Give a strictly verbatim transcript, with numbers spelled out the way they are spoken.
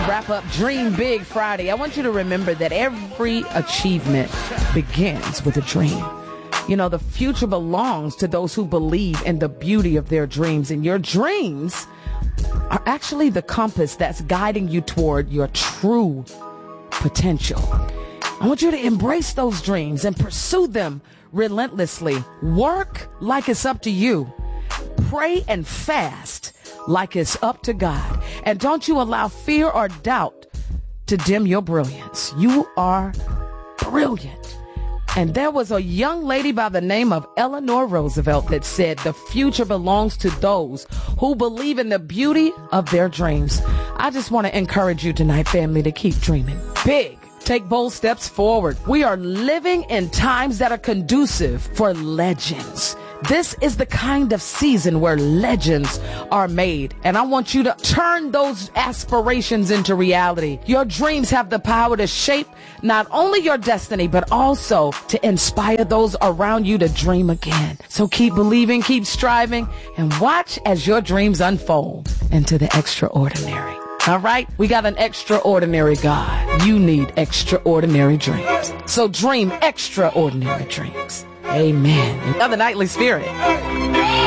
wrap up Dream Big Friday, I want you to remember that every achievement begins with a dream. You know, the future belongs to those who believe in the beauty of their dreams, and your dreams are actually the compass that's guiding you toward your true potential. I want you to embrace those dreams and pursue them relentlessly. Work like it's up to you. Pray and fast like it's up to God. And don't you allow fear or doubt to dim your brilliance. You are brilliant. And there was a young lady by the name of Eleanor Roosevelt that said, the future belongs to those who believe in the beauty of their dreams. I just want to encourage you tonight, family, to keep dreaming big. Take bold steps forward. We are living in times that are conducive for legends. This is the kind of season where legends are made. And I want you to turn those aspirations into reality. Your dreams have the power to shape not only your destiny, but also to inspire those around you to dream again. So keep believing, keep striving, and watch as your dreams unfold into the extraordinary. All right? We got an extraordinary God. You need extraordinary dreams. So dream extraordinary dreams. Amen. Another Nightly Spirit.